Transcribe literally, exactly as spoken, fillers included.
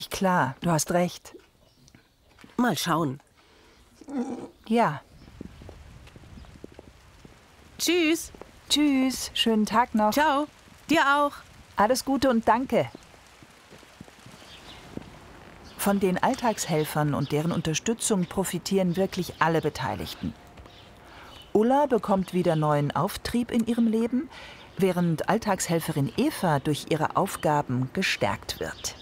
Klar, du hast recht. Mal schauen. Ja. Tschüss. Tschüss, schönen Tag noch. Ciao. Dir auch. Alles Gute und danke. Von den Alltagshelfern und deren Unterstützung profitieren wirklich alle Beteiligten. Ulla bekommt wieder neuen Auftrieb in ihrem Leben, während Alltagshelferin Eva durch ihre Aufgaben gestärkt wird.